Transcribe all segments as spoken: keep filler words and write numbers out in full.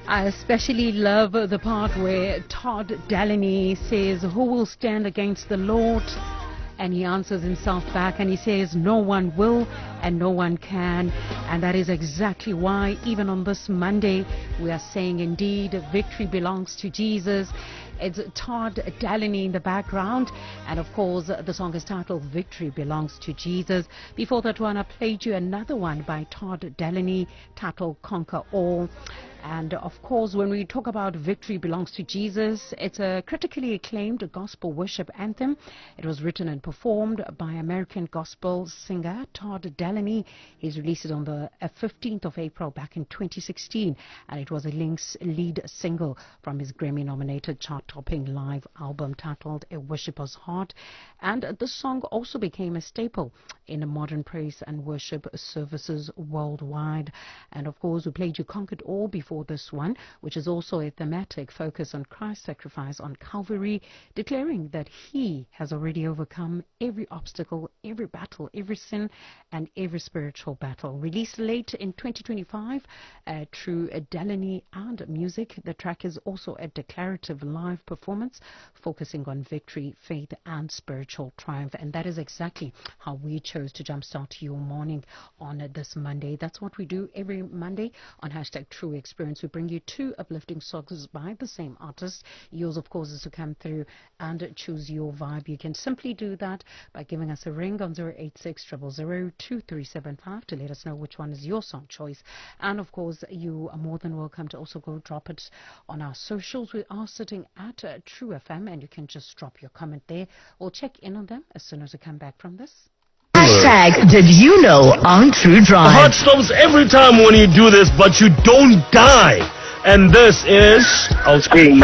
I especially love the part where Todd Delaney says, "Who will stand against the Lord?" And he answers himself back and he says, "No one will and no one can." And that is exactly why even on this Monday we are saying indeed victory belongs to Jesus. It's Todd Delaney in the background, and of course the song is titled Victory Belongs to Jesus. Before that one I played you another one by Todd Delaney titled Conquer All. And of course, when we talk about Victory Belongs to Jesus, it's a critically acclaimed gospel worship anthem. It was written and performed by American gospel singer Todd Delaney. He's released it on the fifteenth of April back in twenty sixteen, and it was a Link's lead single from his Grammy-nominated chart-topping live album titled A Worshipper's Heart. And the song also became a staple in modern praise and worship services worldwide. And of course, we played you Conquered All before this one, which is also a thematic focus on Christ's sacrifice on Calvary, declaring that he has already overcome every obstacle, every battle, every sin, and every spiritual battle. Released late in twenty twenty-five uh, through Delaney and Music, the track is also a declarative live performance focusing on victory, faith, and spiritual triumph. And that is exactly how we chose to jumpstart your morning on uh, this Monday. That's what we do every Monday on hashtag True Experience. We bring you two uplifting songs by the same artist. Yours, of course, is to come through and choose your vibe. You can simply do that by giving us a ring on zero eight six, zero zero zero, two three seven five to let us know which one is your song choice. And of course, you are more than welcome to also go drop it on our socials. We are sitting at uh, True F M, and you can just drop your comment there. We'll check in on them as soon as we come back from this. Hashtag did you know on True Drive. The heart stops every time when you do this, but you don't die. And this is it's sneezing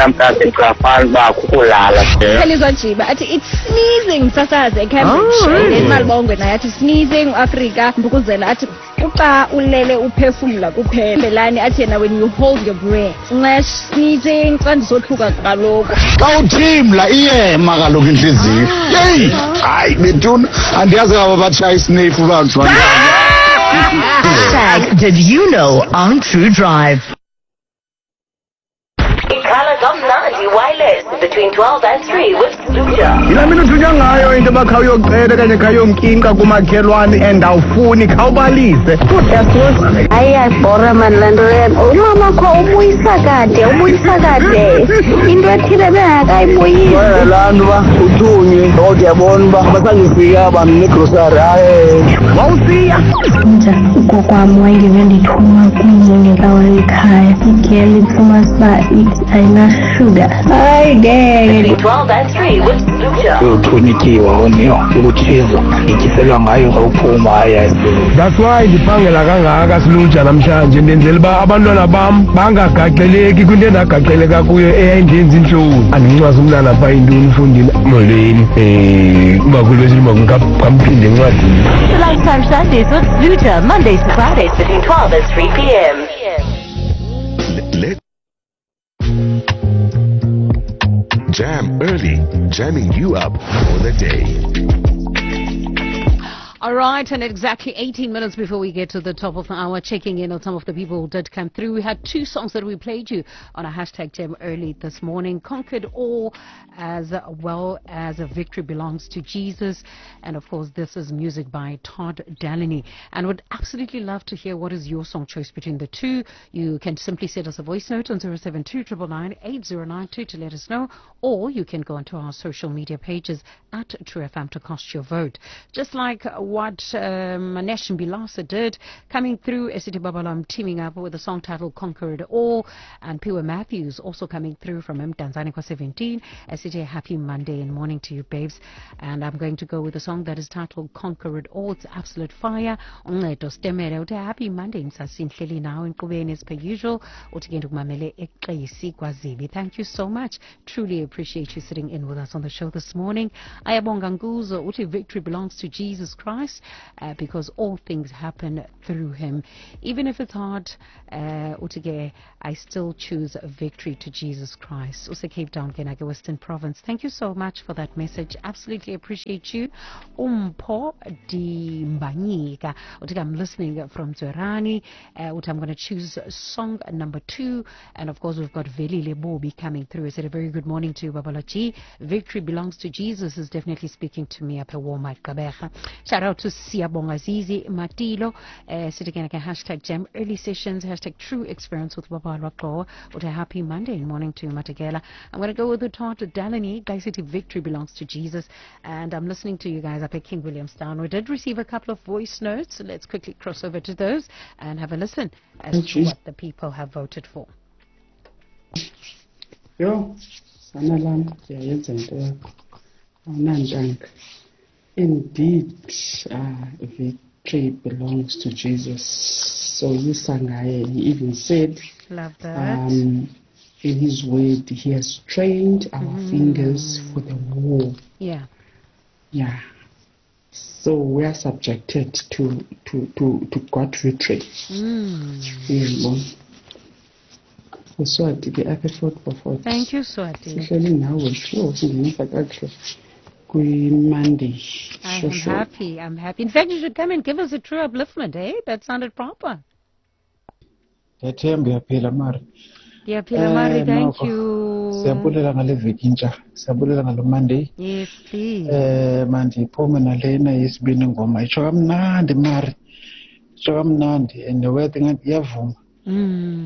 sasaze Cambridge malibongwe naye athi sneezing Africa mbukuzela athi uqa ulele uphefumula kuphelelani athi yena when you hold your breath slash sneezing xa ndizothuka kaloku xa uthimla iyema kaloku inhliziyo hey hayi bethuna andiyazi aba batshaya isnefu bantu Hashtag did you know on True Drive. Wireless between twelve and three with Luja. Yila mina uthunywa ngayo into bakhayo yokucela kanye khayo mkinka kumakhelwane endawufuni khawubalise. Udasuz ayasibora man lento yena. Umama kho ubuyisa kade, ubuyisa kade. Into ethile bengakayibuyisi. Wena lantu ba uthunye ngiyabona ba basangifika bamne grocery hayi. Wawusiya. Nja ugokwami wayengeve ndithuma kuze ngekawa ekhaya. Igeli liphuma siba ayina sugar. Hi there. Between twelve and three with Luja. Uthunyikiwa woniyo ukuthiza ikiselwa ngayo ngawuphuma hayi. That's why ndiphangela kangaka siluja namhlanje ndenzela ba abantwana bam bangagaxeleki kwinto endagaxeleka kuyo eyayindenza inhloni. Andincwazi umntana pha intoni ufundile molweni eh makhulu besilima ngikamphinde encwadini. Lifetime Sundays with Luja, Mondays to Fridays between twelve and three p m Let Jam early, jamming you up for the day. All right, and exactly eighteen minutes before we get to the top of the hour, checking in on some of the people who did come through. We had two songs that we played you on a hashtag Jam early this morning. Conquered All, as well as A Victory Belongs to Jesus. And of course, this is music by Todd Delaney. And would absolutely love to hear what is your song choice between the two. You can simply send us a voice note on zero seven two nine nine eight zero nine two to let us know. Or you can go onto our social media pages at True F M to cast your vote. Just like what um, Manesh Bilasa did, coming through, Esiti Babalam teaming up with a song titled Conquer It All, and Piwa Matthews also coming through from M Tanzania kwa seventeen. Esiti, happy Monday and morning to you, babes. And I'm going to go with a song that is titled Conquer It All. It's absolute fire. Uncedo Stemere uthi happy Monday msasinhleli nawe enkqubeni as per usual. Uthi ke ndikumamele eXesi kwaZibi. Thank you so much. Truly appreciate you sitting in with us on the show this morning. Ayabonga Nguzo uthi victory belongs to Jesus Christ. Christ, uh, because all things happen through him. Even if it's hard, uh, utige, I still choose victory to Jesus Christ. Also Cape Town, Kenake, Western Province. Thank you so much for that message. Absolutely appreciate you. Umpo di Mbanyika. Utige, I'm listening from Zwerani. Uh, I'm going to choose song number two. And of course, we've got Veli Lebobi coming through. I said a very good morning to you, Babalachi. Victory belongs to Jesus is definitely speaking to me up at Walmart Kabecha. Shout out to Siabonga Zizi Matilo. Uh, sitting again, hashtag Gem Early Sessions, hashtag True Experience with Babala Klo. What a happy Monday morning to Matagela. I'm going to go with the Todd Dalani. Guys, City Victory belongs to Jesus. And I'm listening to you guys up at King Williamstown. We did receive a couple of voice notes. So let's quickly cross over to those and have a listen as to what the people have voted for. Yo, Sanalam, indeed, uh, victory belongs to Jesus. So Yusangai, he even said, Love that. Um, in his word, he has trained our mm. fingers for the war. Yeah. Yeah. So we are subjected to to to, to God victory. Mm. Yeah, Swati, the episode for Thank you, Swati. Especially now we're sure Monday. I'm sure. happy. I'm happy. In fact, you should come and give us a true upliftment, eh? That sounded proper. Yeah, Pilamari, thank you. Sabulela ngale vikinja. Sabulela ngalo Monday. Yes, please. Eh, manje phoma nalena yesibini ngoma. Isho kamnandi mari. Isho kamnandi and the weather ngathi iyavuma. Mm.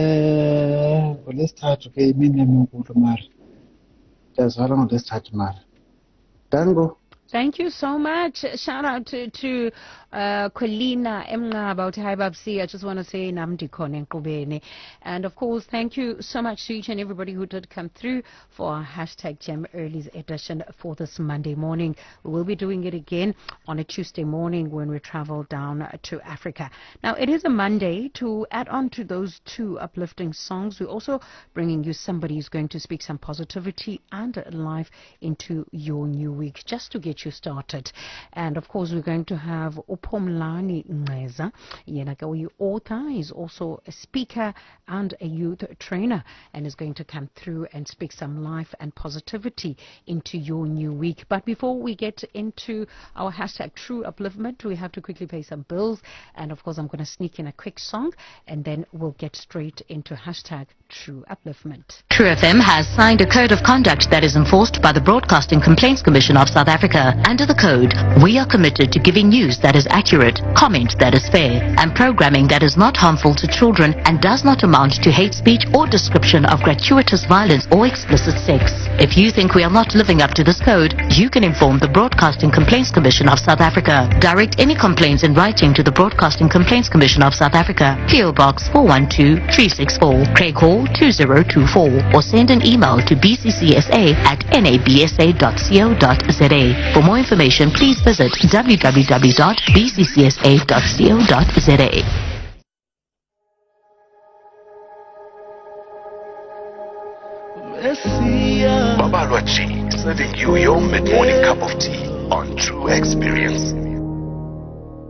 Eh, ngolesithathu ke imini enkulu mari. Ndazala ngolesithathu mari. Dango. Thank you so much. Shout out to, to uh, Colina Mngaba. Hi, Babsi. I just want to say Namdi Kone Nkubene. And of course, thank you so much to each and everybody who did come through for our hashtag Gem Early's edition for this Monday morning. We will be doing it again on a Tuesday morning when we travel down to Africa. Now, it is a Monday. To add on to those two uplifting songs, we're also bringing you somebody who's going to speak some positivity and life into your new week, just to get you started. And of course, we're going to have Upomlani Ngeza. Yenagawi author is also a speaker and a youth trainer, and is going to come through and speak some life and positivity into your new week. But before we get into our hashtag True Upliftment, we have to quickly pay some bills. And of course, I'm going to sneak in a quick song, and then we'll get straight into hashtag True Upliftment. True F M has signed a code of conduct that is enforced by the Broadcasting Complaints Commission of South Africa. Under the code, we are committed to giving news that is accurate, comment that is fair, and programming that is not harmful to children and does not amount to hate speech or description of gratuitous violence or explicit sex. If you think we are not living up to this code, you can inform the Broadcasting Complaints Commission of South Africa. Direct any complaints in writing to the Broadcasting Complaints Commission of South Africa, P O Box four one two three six four, Craig Hall two zero two four, or send an email to b c c s a at n a b s a dot co dot z a. For more information, please visit w w w dot b c c s a dot co dot z a. Babalwachi, serving you your mid-morning cup of tea on True Experience.